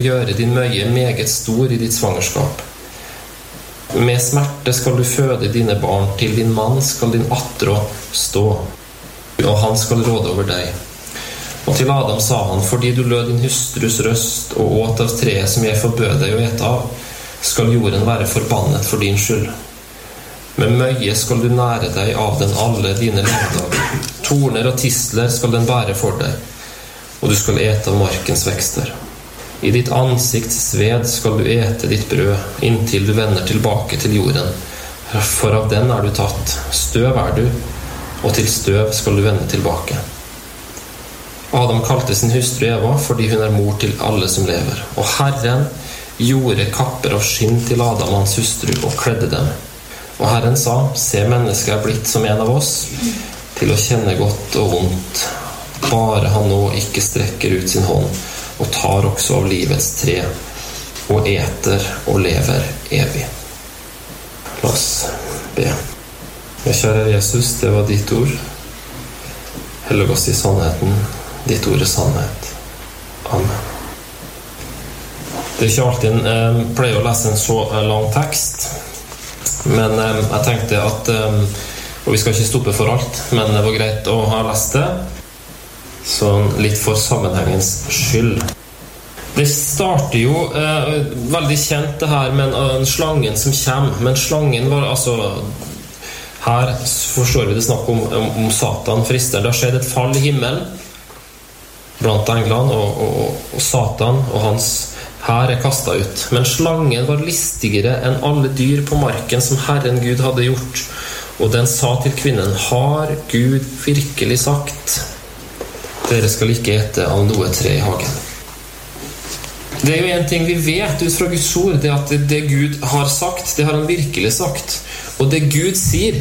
gjøre din møye meget stor i ditt svangerskap. Med smerte skal du føde dine barn, til din mann skal din attrå stå, og han skal råde over deg. Og til Adam sa han, fordi du lød din hustrus røst og åt av treet som jeg forbød deg å ete av, skal jorden være forbannet for din skyld. Med møye skal du nære deg av den alle dine levedager. Torner og tisler skal den bære for deg, og du skal ete av markens vekster. I ditt ansikts sved skal du ete ditt brød, inntil du vender tilbake til jorden. For av den er du tatt, støv er du, og til støv skal du vende tilbake. Adam kalte sin hustru Eva, fordi hun er mor til alle som lever. Og Herren gjorde kapper av skinn til Adam og hans hustru, og kledde dem. Og Herren sa, se, mennesket er blitt som en av oss, til å kjenne godt og vondt. Bare han nå ikke strekker ut sin hånd, og tar også av livets tre, og eter og lever evig. La oss be. Ja, kjære Jesus, det var ditt ord. Hellig oss i sannheten. Ditt ord er sannhet. Amen. Det er ikke alltid en pleier å lese en så lang tekst, men jeg tenkte at, og vi skal ikke stoppe for alt, men det var greit å ha lest det, sånn litt for sammenhengens skyld. Det starter jo veldig kjent det her med en slangen som kommer, men slangen var altså, her forstår vi det snakk om Satan frister. Det har skjedd et fall i himmelen, blant englene, og Satan og hans hær er kastet ut. Men slangen var listigere enn alle dyr på marken som Herren Gud hadde gjort. Og den sa til kvinnen, har Gud virkelig sagt, dere skal ikke ete av noe tre i hagen. Det er jo en ting vi vet ut fra Guds ord, det at det Gud har sagt, det har han virkelig sagt. Og det Gud sier,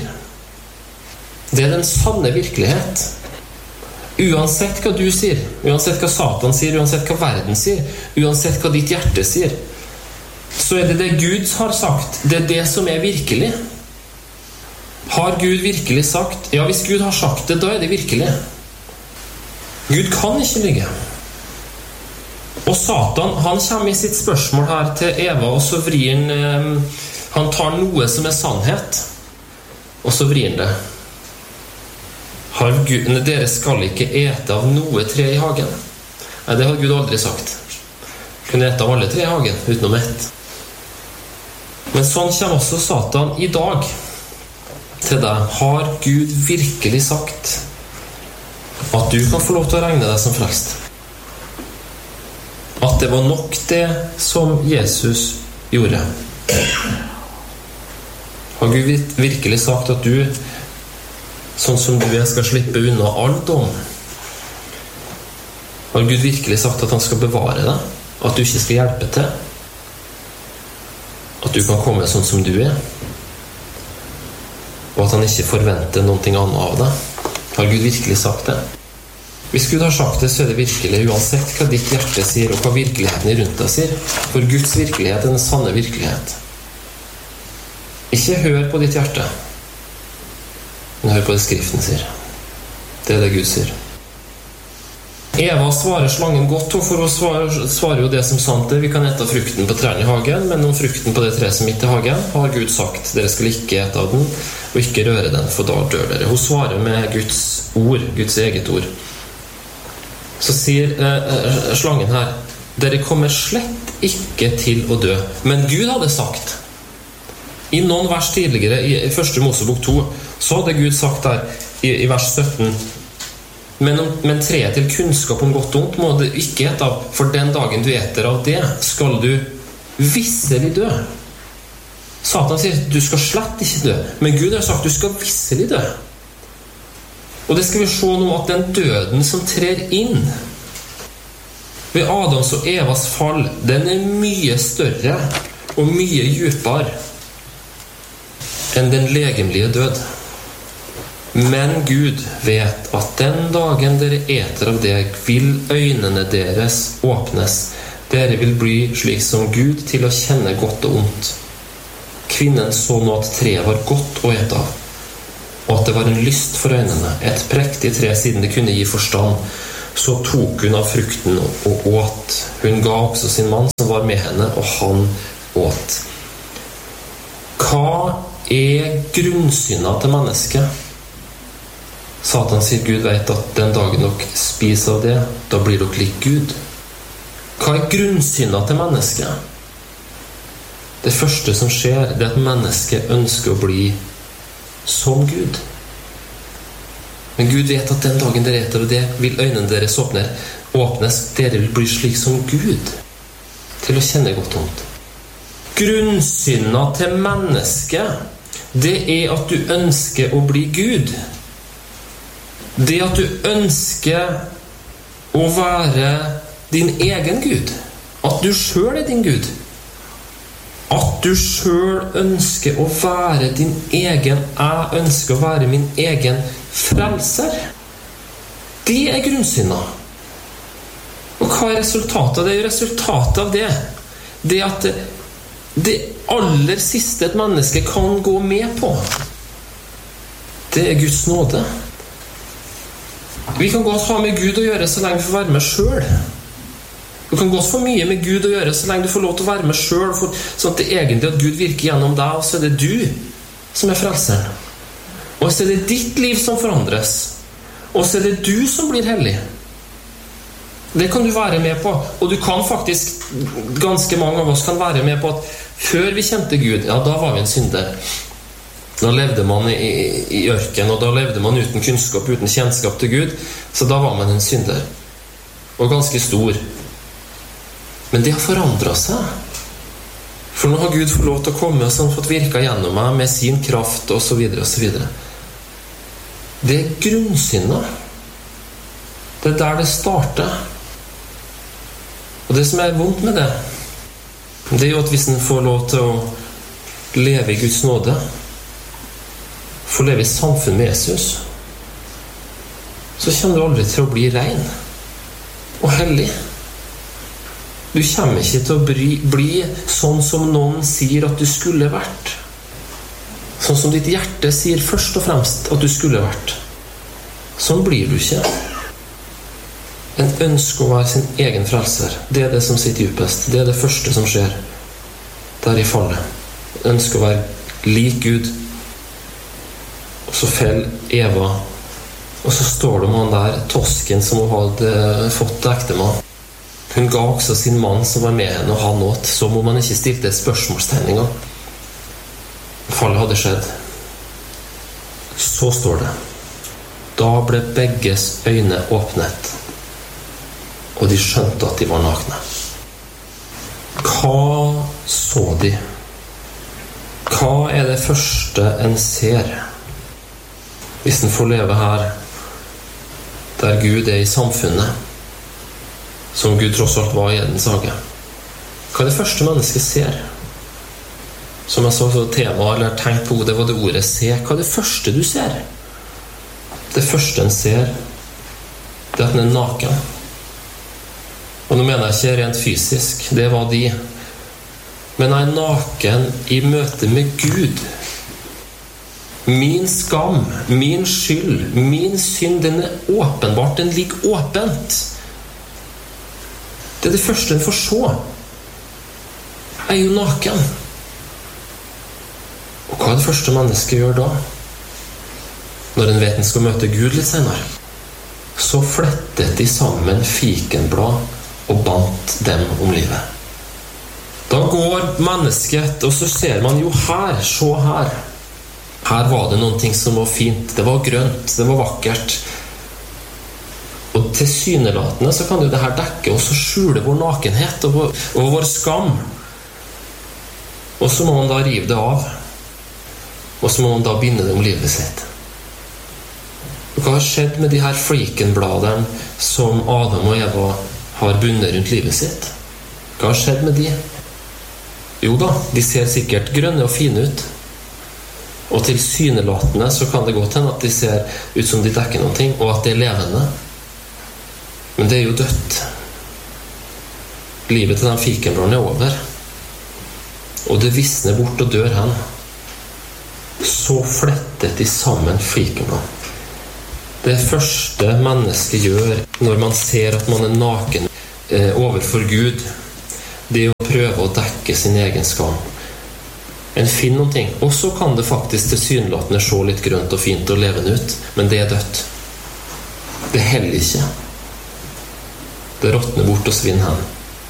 det er den sanne virkelighet. Uansett hva du sier, uansett hva Satan sier, uansett hva verden sier, uansett hva ditt hjerte sier, så er det det Gud har sagt, det er det som er virkelig. Har Gud virkelig sagt? Ja, hvis Gud har sagt det, da er det virkelig. Gud kan ikke ligge. Og Satan, han kommer i sitt spørsmål her til Eva, og så vrir han tar noe som er sannhet, og så vrir han det. Dere skal ikke ete av noe tre i hagen. Nei, det har Gud aldri sagt. Kunne ete av alle tre i hagen, utenom ett. Men sånn kommer også Satan i dag til deg. Har Gud virkelig sagt at du kan få lov til å regne deg som frelst? At det var nok det som Jesus gjorde? Har Gud virkelig sagt at du, sånn som du er, skal slippe unna all dom? Har Gud virkelig sagt at han skal bevare deg? At du ikke skal hjelpe til? At du kan komme sånn som du er? Og at han ikke forventer noe annet av deg? Har Gud virkelig sagt det? Hvis Gud har sagt det, så er det virkelig, uansett hva ditt hjerte sier, og hva virkeligheten rundt deg sier. For Guds virkelighet er den sanne virkelighet. Ikke hør på ditt hjerte, men hør på det Skriften sier. Det er det Gud sier. Eva svarer slangen godt, for hun svarer jo det som sant er. Vi kan ete av frukten på trærne i hagen, men om frukten på det treet som midt i hagen, har Gud sagt, dere skal ikke ete av den, og ikke røre den, for da dør dere. Hun svarer med Guds ord, Guds eget ord. Så sier slangen her, dere kommer slett ikke til å dø. Men Gud hadde sagt, i noen vers tidligere, i 1. Mosebok 2, så hadde Gud sagt der, i vers 17, men treet til kunnskap om godt og ondt må du ikke ete av, for den dagen du eter av det, skal du visselig dø. Satan sier, du skal slett ikke dø, men Gud har sagt, du skal visselig dø. Og det skal vi se noe om at den døden som trer inn ved Adams og Evas fall, den er mye større og mye djupere enn den legemlige død. Men Gud vet at den dagen dere eter av det, vil øynene deres åpnes. Dere vil bli slik som Gud til å kjenne godt og ondt. Kvinnen så nå at treet var godt å ete av, og at det var en lyst for øynene, et prektig tre siden det kunne gi forstand, Så tok hun av frukten og åt. Hun ga også sin mann som var med henne, og han åt. Hva grunnsynda til mennesket? Satan sier Gud vet at den dagen dere spiser av det, da blir dere lik Gud. Hva grunnsynda til mennesket? Det første som skjer, det at mennesket ønsker å bli som Gud. Men Gud vet at den dagen dere etter, og det vil øynene deres åpnes, dere vil bli slik som Gud, til å kjenne godt vondt. Grunnsynda til mennesket, det at du ønsker å bli Gud. Det at du ønsker å være din egen Gud. At du selv er din Gud. At du selv ønsker å være din egen, jeg ønsker å være min egen frelser. Det grunnsynda. Og hva resultatet? Det resultatet av det. Det at det aller siste et menneske kan gå med på, det Guds nåde. Vi kan godt ha med Gud å gjøre så lenge vi får være med selv. Du kan godt få mye med Gud å gjøre så lenge du får lov til å være med selv, sånn at det egentlig at Gud virker gjennom deg, og så er det du som er frelseren. Og så er det ditt liv som forandres. Og så er det du som blir hellig. Det kan du være med på. Og du kan faktisk, ganske mange av oss kan være med på at før vi kjente Gud, ja, da var vi en synder. Da levde man i ørken, og da levde man uten kunnskap, uten kjennskap til Gud. Så da var man en synder. Og ganske stor. Men det har forandret seg. For nå har Gud fått lov til å komme og fått virke gjennom meg med sin kraft og så videre og så videre. Det grunnsynda. Det der det starter. Og det som er vondt med det, det jo at hvis en får lov til å leve i Guds nåde, får leve i samfunn med Jesus, så kommer du aldri til å bli ren og hellig. Du kommer ikke til å bli sånn som noen sier at du skulle vært. Sånn som ditt hjerte sier først og fremst at du skulle vært. Sånn blir du ikke. En ønsker å være sin egen frelser. Det det som sitter djupest. Det det første som skjer der i fallet. En ønsker å være lik Gud. Og så feller Eva. Og så står det om han der tosken som hun hadde fått til ektemann. Hun ga også sin mann som var med henne, og han åt, som om han ikke stilte et spørsmålstegn engang. Fallet hadde skjedd. Så står det: da ble begges øyne åpnet, og de skjønte at de var nakne. Hva så de? Hva er det første en ser hvis en får leve her der Gud er i samfunnet, som Gud tross alt var i Edens hage? Hva er det første mennesket ser? Som jeg så tema, eller tenkt på, det var det ordet se. Hva er det første du ser? Det første en ser, det at den er naken. Og nå mener jeg ikke rent fysisk, det var de. Men jeg er naken i møte med Gud. Min skam, min skyld, min synd, den er åpenbart, den ligger åpent. Det er det første en får se. Jeg er jo naken. Og hva er det første mennesket gjør da? Når en vet en skal møte Gud litt senere, så flettet de sammen fikenblad og bandt dem om livet. Da går mennesket, og så ser man jo her, se her. Her var det noen ting som var fint. Det var grønt, det var vakkert. Og tilsynelatende så kan jo det her dekke og så skjule vår nakenhet og vår skam. Og så må man da rive det av. Og så må man da binde det om livet sitt. Og hva har skjedd med de her fikenbladene som Adam og Eva har bundet rundt livet sitt? Hva har skjedd med de? Jo da, de ser sikkert grønne og fine ut. Og tilsynelatende så kan det godt hende at de ser ut som de dekker noen ting, og at det er levende. Men det er jo dødt. Livet til den fikenbladene er over. Og det visner bort og dør hen. Så flettet de sammen fikenblad. Det første mennesket gjør når man ser at man naken overfor Gud, det å prøve å dekke sin egen skam. En finner noen ting. Og så kan det faktisk tilsynelatende se litt grønt og fint og levende ut, men det dødt. Det heller ikke. Det råtner bort og svinner hen.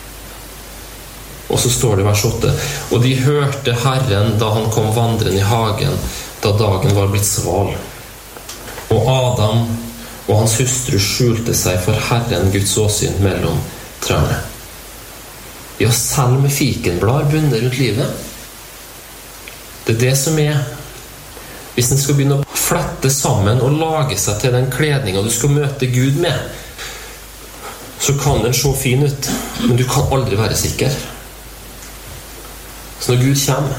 Og så står det i vers 8: og de hørte Herren da han kom vandrende i hagen, da dagen var blitt sval. Og Adam og hans hustru skjulte seg for Herren Guds åsyn mellom trærne. Ja, selv med fikenblad bundet rundt livet. Det det som hvis en skal begynne å flette sammen og lage seg til den kledningen du skal møte Gud med, så kan den se fin ut, men du kan aldri være sikker. Så når Gud kommer,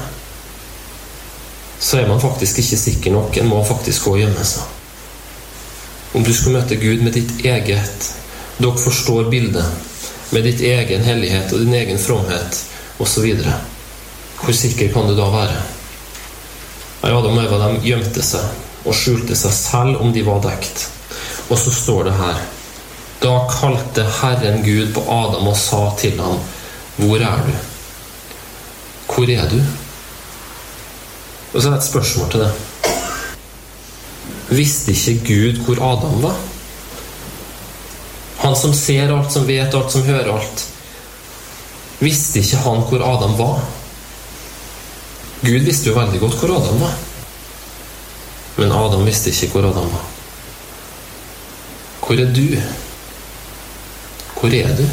så man faktisk ikke sikker nok. En må faktisk gå og gjemme seg. Om du skal møte Gud med ditt eget, dere forstår bildet, med ditt egen hellighet og din egen fromhet, og så videre. Hvor sikker kan du da være? Adam og Eva, de gjemte seg og skjulte seg selv om de var dekt. Og så står det her: da kalte Herren Gud på Adam og sa til ham: hvor du? Hvor du? Og så et spørsmål til det. Visste ikke Gud hvor Adam var? Han som ser alt, som vet alt, som hører alt. Visste ikke han hvor Adam var? Gud visste jo veldig godt hvor Adam var. Men Adam visste ikke hvor Adam var. Hvor du? Hvor du?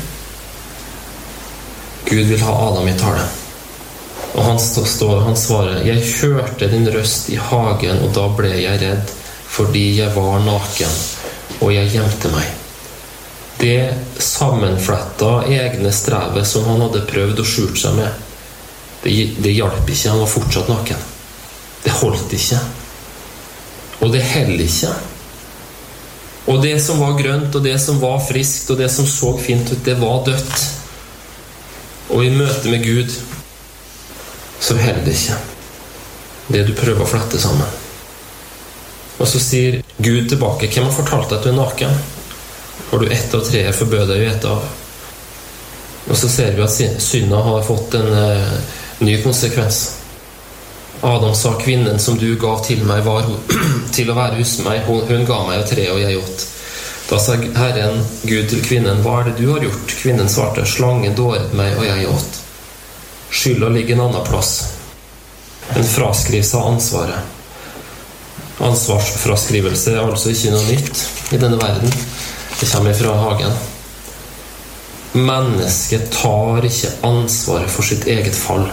Gud vil ha Adam i tale. Og han svarer: jeg hørte din røst i hagen, og da ble jeg redd, fordi jeg var naken, og jeg gjemte meg. Det sammenfletta egne strevet som han hadde prøvd å skjule seg med, det hjalp ikke. Han var fortsatt naken. Det holdt ikke. Og det heller ikke. Og det som var grønt, og det som var friskt, og det som så fint ut, det var dødt. Og i møte med Gud så heller det ikke det du prøver å flette sammen. Og så sier Gud tilbake: hvem har fortalt deg at du er naken? Har du ett av treet, forbød deg å ete av? Og så ser vi at synda har fått en ny konsekvens. Adam sa: kvinnen som du gav til meg var til å være hos meg. Hun ga meg av treet, og jeg åt. Da sa Herren Gud til kvinnen: hva det du har gjort? Kvinnen svarte: slangen dåret meg, og jeg åt. Skylda ligger en annen plass. En fraskrivelse av ansvaret. Ansvarsfraskrivelse altså ikke noe nytt i denne verden. Det kommer fra hagen. Mennesket tar ikke ansvaret for sitt eget fall.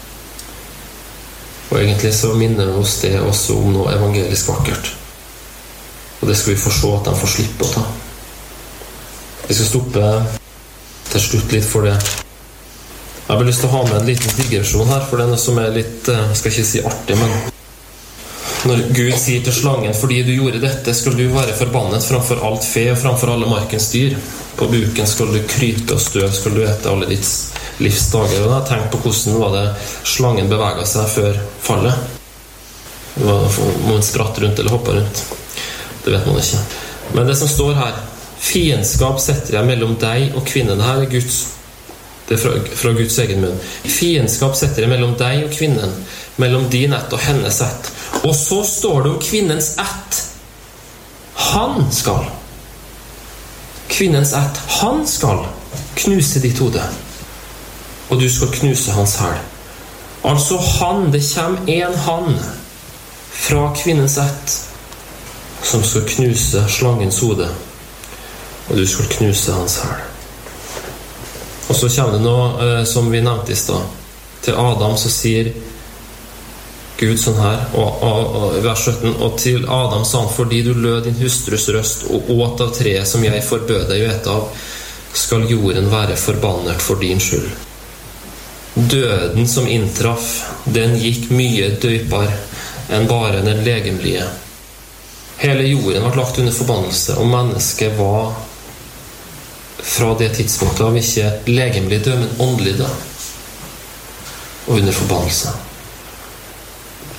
Og egentlig så minner oss det også om noe evangelisk vakkert. Og det skal vi få se at de får slippe å ta. Vi skal stoppe til slutt litt for det. Jeg har lyst til å ha med en liten digresjon her, for det er noe som litt, jeg skal ikke si artig, men når Gud sier til slangen: fordi du gjorde dette, skal du være forbannet framfor alt fe og framfor alle markens dyr. På buken skal du krype, og støv skal du ete alle ditt livs dager. Og da tenk på hvordan var det slangen beveget seg før fallet. Må den spratte rundt eller hoppe rundt? Det vet man ikke. Men det som står her: fiendskap setter jeg mellom deg og kvinnen. Det her er det er fra Guds egen munn. Fiendskap setter jeg mellom deg og kvinnen, mellom din ett og hennes ett. Og så står det om kvinnens ett: han skal. Kvinnens ett, han skal knuse ditt hode, og du skal knuse hans hæl. Altså han, det kommer en han fra kvinnens ett som skal knuse slangens hode, og du skal knuse hans hæl. Og så kommer det noe som vi nevnte i sted. Til Adam så sier Gud sånn her, og vers 17: og til Adam sa han: fordi du lød din hustrus røst og åt av treet som jeg forbød deg å ete av, skal jorden være forbannet for din skyld. Døden som inntraff, den gikk mye dypere enn bare den legemlige. Hele jorden ble lagt under forbannelse, og mennesket var fra det tidspunktet av ikke legemlig død, men åndelig død, og under forbannelse.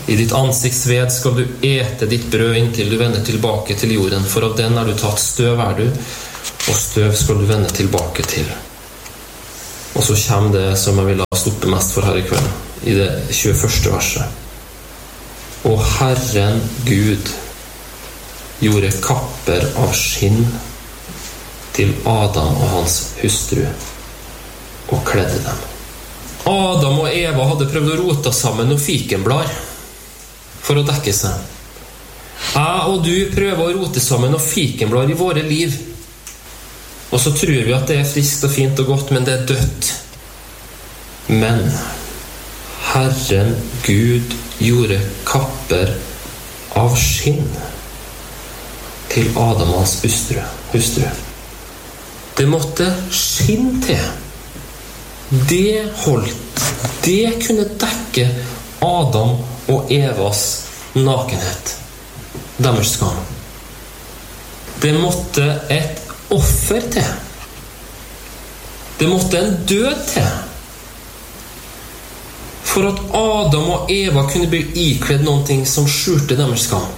I ditt ansiktsved skal du ete ditt brød inntil du vender tilbake til jorden, for av den du tatt, støv du, og støv skal du vende tilbake til. Og så kommer det som jeg vil ha stoppe mest for her i kveld, i det 21. verset. Og Herren Gud gjorde kapper av skinn til Adam og hans hustru, og kledde dem. Adam og Eva hadde prøvd å rote sammen noen fikenblad for å dekke seg. Jeg og du prøver å rote sammen noen fikenblad i våre liv, og så tror vi at det er friskt og fint og godt, men det er dødt. Men Herren Gud gjorde kapper av skinn til Adam og hans hustru. Det måtte skinn til. Det holdt. Det kunne dekke Adam og Evas nakenhet. Deres skam. Det måtte et offer til. Det måtte en død til. For at Adam og Eva kunne bli ikledd noe som skjulte deres skam.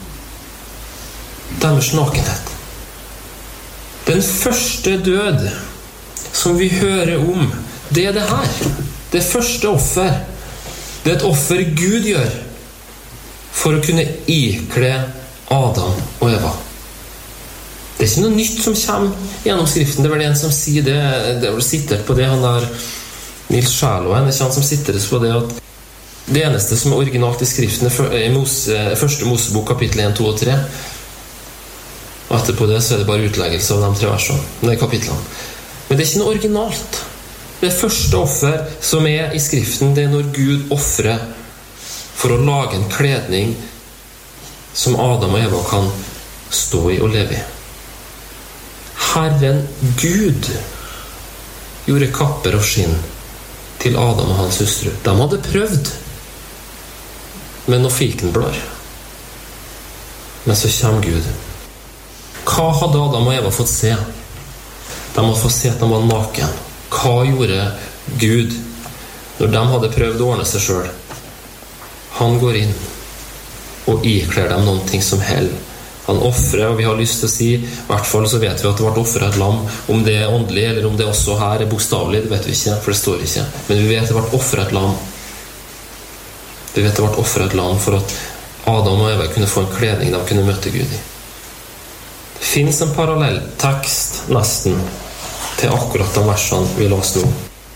Deres nakenhet. Den første død som vi hører om, det er det her. Det første offer. Det er et offer Gud gjør for å kunne ikle Adam og Eva. Det er ikke noe nytt som kommer gjennom skriften. Det er vel en som sier det. Det er vel sittert på det, han der Nils Sjæloen, det er ikke han som sitter på det, at det eneste som er originalt i skriften er første Mosebok kapittel 1, 2 og 3. Og etterpå det så er det bare utleggelse av de 3 versene. Det er kapitlene. Men det er ikke noe originalt. Det første offer som er i skriften, det er når Gud offrer for å lage en kledning som Adam og Eva kan stå i og leve i. Herren Gud gjorde kapper av skinn til Adam og hans hustru. De hadde prøvd med noen fikenblad. Men så kommer Gud. Hva hadde Adam og Eva fått se? De hadde fått se at de var naken. Hva gjorde Gud når de hadde prøvd å ordne seg selv? Han går inn og ikler dem noe som hell. Han offrer, og vi har lyst til å si, i hvert fall så vet vi at det ble offret et lam. Om det er åndelig, eller om det også her er bokstavlig, det vet vi ikke, for det står ikke. Men vi vet at det ble offret et lam. Vi vet at det ble offret et lam for at Adam og Eva kunne få en kledning de kunne møte Gud i. Det finnes en parallell tekst nesten til akkurat de versene vi la oss nå.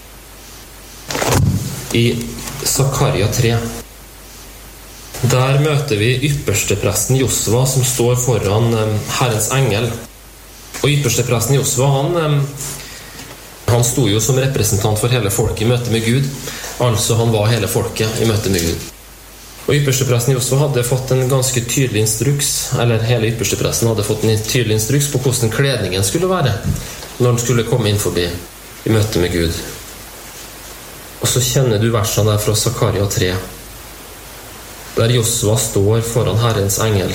I Zakaria 3. Der møter vi ypperstepresten Josva som står foran Herrens engel. Og ypperstepresten Josva, han sto jo som representant for hele folket i møte med Gud. Altså han var hele folket i møte med Gud. Og ypperstepresten Josva hadde fått en ganske tydelig instruks, eller hele ypperstepresten hadde fått en tydelig instruks på hvordan kledningen skulle være når han skulle komme inn forbi i møte med Gud. Og så kjenner du versene der fra Zakaria 3. Der Josva står foran Herrens engel,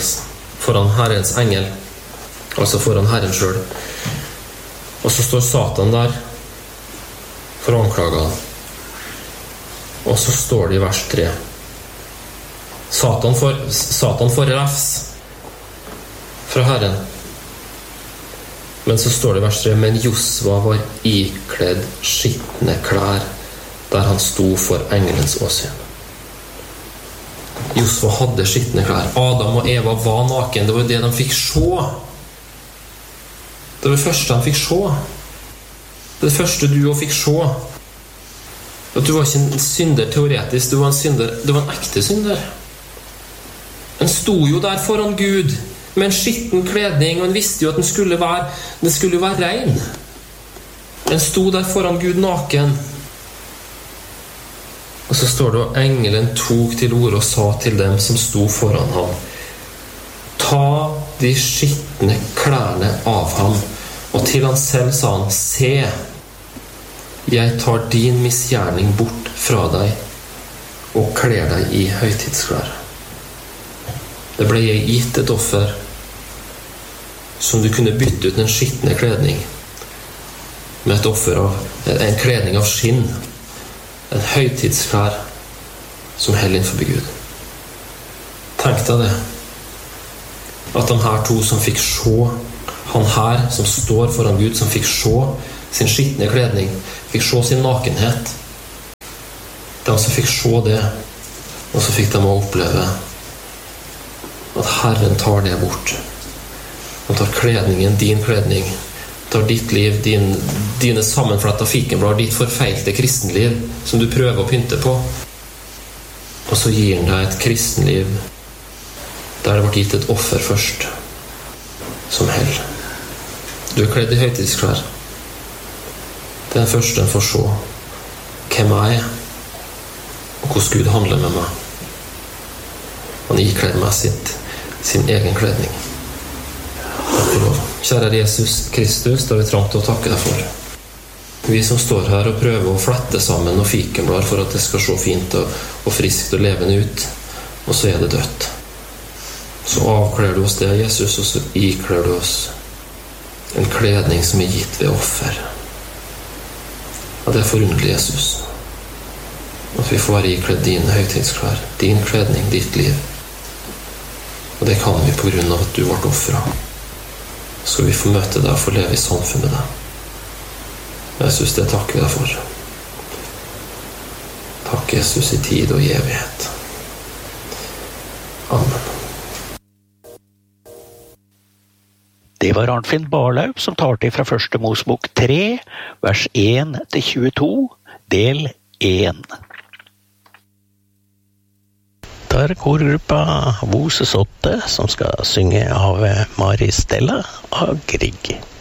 altså foran Herren selv. Og så står Satan der for å anklage han. Og så står det i vers 3. Satan får refs fra Herren. Men så står det i vers 3, men Josva var ikledd skittne klær der han sto for engelens åsyn. Josva hadde skittne klær. Adam og Eva var naken. Det var det de fikk se. Det var det første de fikk se. Det første du også fikk se. At du var ikke en synder teoretisk, du var en synder. Du var en ekte synder. Han sto jo der foran Gud med en skitten kledning, og han visste jo at den skulle være ren. Han sto der foran Gud naken. Og så står det, og engelen tok til orde og sa til dem som sto foran ham, ta de skittne klærne av ham. Og til han selv sa han, se, jeg tar din misgjerning bort fra deg og kler deg i høytidsklær. Det ble gitt et offer som du kunne bytte ut en skittne kledning med et offer av en kledning av skinn. En høytidsklær som heller innenfor Gud. Tenk deg det. At de her to som fikk se, han her som står foran Gud, som fikk se sin skittende kledning, fikk se sin nakenhet. De som fikk se det, og så fikk de å oppleve at Herren tar det bort. Han tar kledningen, din kledning, tar ditt liv, dine sammenflettede fikenblad, ditt forfeilte kristenliv som du prøver å pynte på. Og så gir han deg et kristenliv der det ble gitt et offer først, som hell. Du er kledd i høytidsklær. Det er den første en får se hvem jeg er, og hvordan Gud handler med meg. Han ikler meg sin egen kledning. Takk for lov. Kjære Jesus Kristus, det har vi trangt å takke deg for. Vi som står her og prøver å flette sammen noen fikenblad for at det skal se fint og friskt og levende ut, og så er det dødt. Så avkler du oss det, Jesus, og så ikler du oss en kledning som er gitt ved offer. Og det er forunderlig, Jesus, at vi får være ikledd dine høytidsklær, din kledning, ditt liv. Og det kan vi på grunn av at du ble offret. Skal vi få møte deg og få leve i samfunn med deg. Jesus, det takker vi deg for. Takk, Jesus, i tid og i evighet. Amen. Det var Arnfinn Barlaug som talte fra Første Mosebok 3, vers 1-22, del 1. Da er korgruppa Voses 8 som skal synge av Mari Stella av Grieg.